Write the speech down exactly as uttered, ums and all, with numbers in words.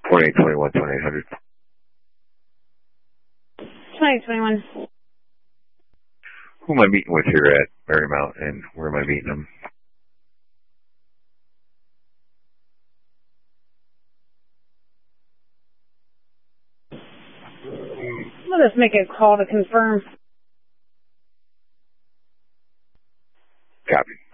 twenty-eight twenty-one, twenty-eight hundred. twenty-eight twenty-one. Who am I meeting with here at Marymount, and where am I meeting them? Let us make a call to confirm. Copy.